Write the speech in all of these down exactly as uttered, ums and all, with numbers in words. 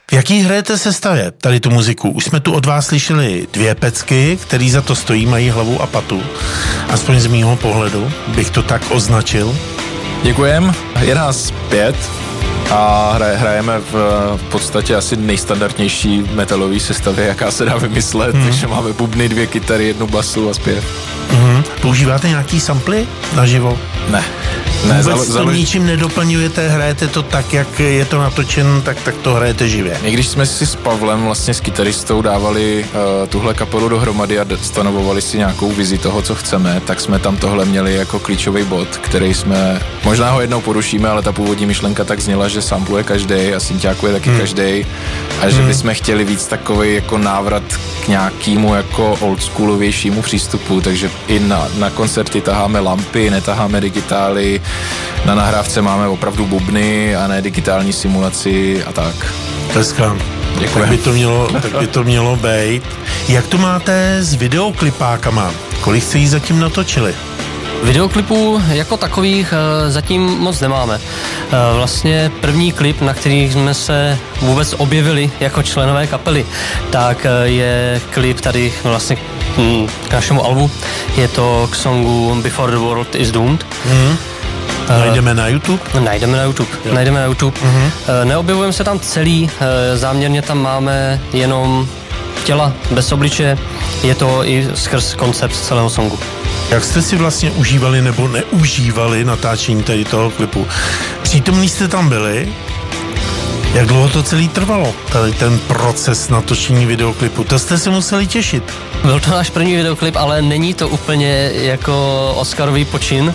V jaký hrajete sestavě tady tu muziku? Už jsme tu od vás slyšeli dvě pecky, který za to stojí, mají hlavu a patu. Aspoň z mýho pohledu bych to tak označil. Děkujem. Je nás pět a hraje, hrajeme v, v podstatě asi nejstandardnější metalový sestavě, jaká se dá vymyslet, hmm. takže máme bubny, dvě kytary, jednu basu a zpěv. Hmm. Používáte nějaký samply naživo? Ne. Ne, Vůbec zalo, to ničím nedoplňujete, hrajete to tak, jak je to natočen, tak, tak to hrajete živě. My když jsme si s Pavlem, vlastně s kytaristou, dávali uh, tuhle kapelu dohromady a stanovovali si nějakou vizi toho, co chceme, tak jsme tam tohle měli jako klíčový bod, který jsme, možná ho jednou porušíme, ale ta původní myšlenka tak zněla, že sampluje každej a synťákuje taky hmm. každej a že hmm. bychom chtěli víc takový jako návrat k nějakému jako oldschoolovějšímu přístupu, takže i na, na koncerty taháme lampy, netaháme digitály, na nahrávce máme opravdu bubny a ne digitální simulaci a tak. Dneska. Tak by to mělo, tak by to mělo být. Jak to máte s videoklipákama? Kolik jste jí zatím natočili? Videoklipů jako takových zatím moc nemáme. Vlastně první klip, na který jsme se vůbec objevili jako členové kapely, tak je klip tady vlastně k našemu albu. Je to k songu Before the World is Doomed. Mm. Najdeme na YouTube? Najdeme na YouTube. Jo. Najdeme na YouTube. Mm-hmm. Neobjevujeme se tam celý, záměrně tam máme jenom těla bez obličeje. Je to i skrz koncept celého songu. Jak jste si vlastně užívali nebo neužívali natáčení tady toho klipu? Přítomní jste tam byli? Jak dlouho to celý trvalo, tady ten proces natočení videoklipu? To jste se museli těšit. Byl to náš první videoklip, ale není to úplně jako Oscarový počin.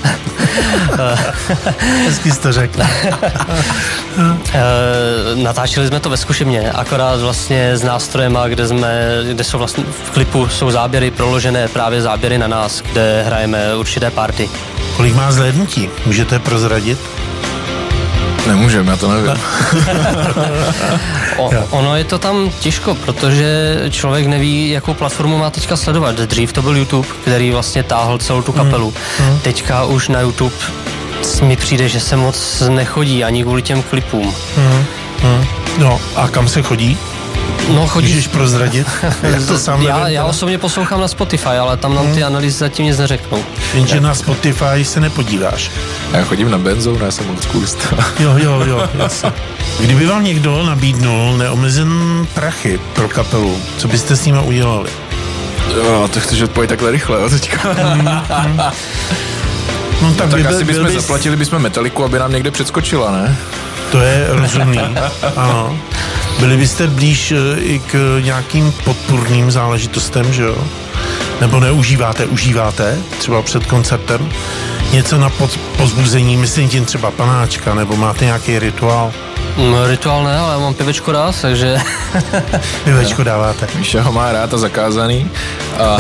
Hezky jste řekl. Natáčeli jsme to ve zkušebně, akorát vlastně s nástrojema, kde jsme, kde jsou vlastně v klipu jsou záběry proložené, právě záběry na nás, kde hrajeme určité party. Kolik má zhlédnutí? Můžete prozradit? Nemůžeme, já to nevím. o, ono je to tam těžko, protože člověk neví, jakou platformu má teďka sledovat. Dřív to byl YouTube, který vlastně táhl celou tu kapelu. Mm. Mm. Teďka už na YouTube mi přijde, že se moc nechodí ani kvůli těm klipům. Mm. Mm. No a kam se chodí? No, chodí... Můžeš prozradit? Jak to sám já, nevím, já osobně poslouchám na Spotify, ale tam nám ty hmm. analýzy zatím nic neřeknou. Jenže na Spotify se nepodíváš. Já chodím na Benzou, já jsem oldschoolista. Jo, jo, jo, jasně. Kdyby vám někdo nabídnul neomezen prachy pro kapelu, co byste s nimi udělali? Jo, to chceš odpovědět takhle rychle, jo, teďka. Hmm, hmm. No tak, tak by asi bychom bys... zaplatili bychom Metalliku, aby nám někde předskočila, ne? To je rozumný, ano. Byli byste blíž i k nějakým podpůrným záležitostem, že jo? Nebo neužíváte, užíváte třeba před koncertem? Něco na pod, pozbuzení, myslím tím třeba panáčka, nebo máte nějaký rituál? No, rituál ne, ale já mám pivečko rád, takže... Pivečko dáváte. Míša ho má rád a zakázaný. A,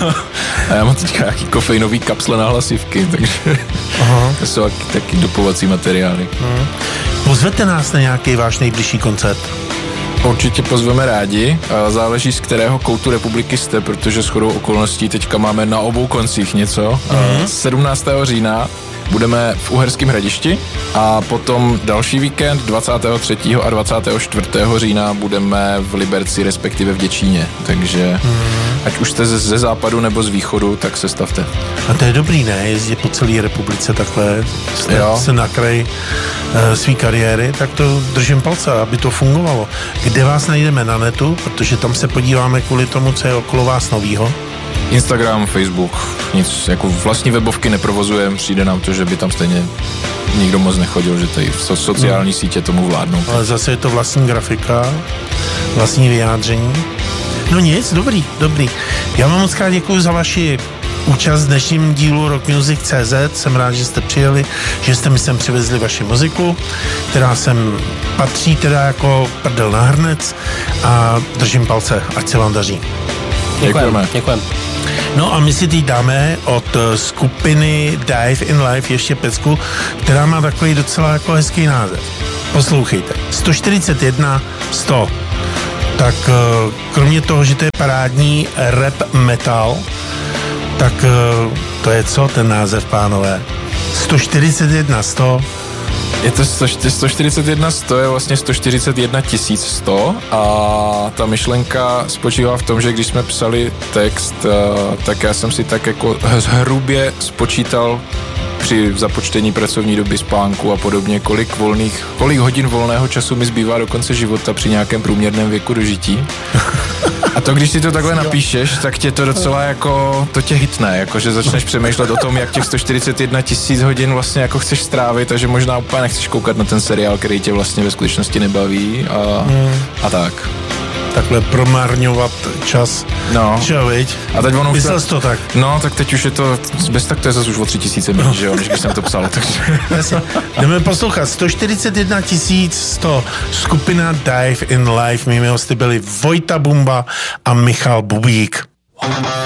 a já mám teďka nějaký kofeinový kapsle na hlasivky, takže aha. To jsou taky, taky dopovací materiály. Hmm. Pozvete nás na nějaký váš nejbližší koncert? Určitě pozveme rádi, záleží z kterého koutu republiky jste, protože shodou okolností teďka máme na obou koncích něco. Mm-hmm. sedmnáctého října budeme v Uherském Hradišti a potom další víkend dvacátého třetího a dvacátého čtvrtého října budeme v Liberci, respektive v Děčíně, takže mm. ať už jste ze, ze západu nebo z východu, tak se stavte. A to je dobrý, ne? Jezdit po celé republice takhle, jste se na kraj e, svý kariéry, tak to držím palce, aby to fungovalo. Kde vás najdeme na netu? Protože tam se podíváme kvůli tomu, co je okolo vás novýho. Instagram, Facebook, nic, jako vlastní webovky neprovozujeme, přijde nám to, že by tam stejně nikdo moc nechodil, že tady so, sociální no. sítě tomu vládnou. Ale zase je to vlastní grafika, vlastní vyjádření. No nic, dobrý, dobrý. Já vám moc krát děkuju za vaši účast v dnešním dílu Rock Music tečka cé zet. Jsem rád, že jste přijeli, že jste mi sem přivezli vaši muziku, která sem patří teda jako prdel na hrnec a držím palce, ať se vám daří. Děkujeme. Děkujeme. No a my si teď dáme od skupiny Dive in Life ještě pecku, která má takový docela jako hezký název. Poslouchejte. sto čtyřicet jedna sto. Tak kromě toho, že to je parádní rap metal, tak to je co ten název, pánové? sto čtyřicet jedna sto. Je to sto čtyřicet jedna sto je vlastně sto čtyřicet jedna tisíc sto a ta myšlenka spočívá v tom, že když jsme psali text, tak já jsem si tak jako hrubě spočítal při započtení pracovní doby, spánku a podobně, kolik volných, kolik hodin volného času mi zbývá do konce života při nějakém průměrném věku dožití. A to, když si to takhle napíšeš, tak tě to docela jako, to tě hitne, jako že začneš přemýšlet o tom, jak těch sto čtyřicet jedna tisíc hodin vlastně jako chceš strávit a že možná úplně nechceš koukat na ten seriál, který tě vlastně ve skutečnosti nebaví a, hmm. a tak. Takhle promarňovat čas. No. Čo, viď? A teď ono Myslel jsi to tak? No, tak teď už je to, bez tak to je zase už o tři tisíce méně, že jo, než když jsem to psal. Takže. Jdeme poslouchat. sto čtyřicet jedna tisíc sto. Skupina Dive in Life. Mými hosty byli Vojta Bumba a Michal Bubík.